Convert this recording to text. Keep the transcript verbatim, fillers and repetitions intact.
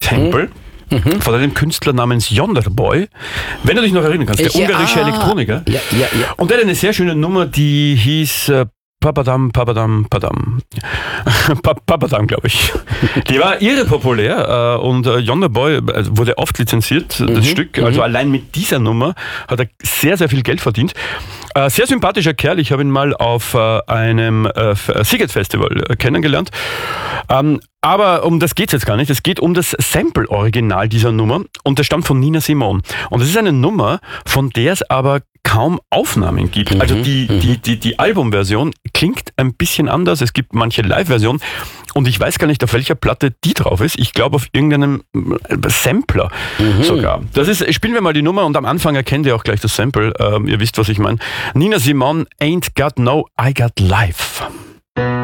Sample. Mhm. Von einem Künstler namens Yonderboy. Wenn du dich noch erinnern kannst, der Ich- ungarische ah. Elektroniker. Ja, ja, ja. Und der hat eine sehr schöne Nummer, die hieß äh, Papadam, Papadam, Padam. Pa- Papadam, glaube ich. Die war irre populär äh, und äh, Yonderboy äh, wurde oft lizenziert, das Stück. Also allein mit dieser Nummer hat er sehr, sehr viel Geld verdient. Äh, sehr sympathischer Kerl. Ich habe ihn mal auf äh, einem äh, Siget Festival äh, kennengelernt. Ähm, aber um das geht's jetzt gar nicht. Es geht um das Sample-Original dieser Nummer und das stammt von Nina Simone. Und das ist eine Nummer, von der es aber kaum Aufnahmen gibt. Mhm, Also die, die, die, die Albumversion klingt ein bisschen anders. Es gibt manche Live-Versionen und ich weiß gar nicht, auf welcher Platte die drauf ist. Ich glaube auf irgendeinem Sampler Mhm. sogar. Das ist, spielen wir mal die Nummer und am Anfang erkennt ihr auch gleich das Sample. Ähm, ihr wisst, was ich meine. Nina Simone, Ain't Got No, I Got Life.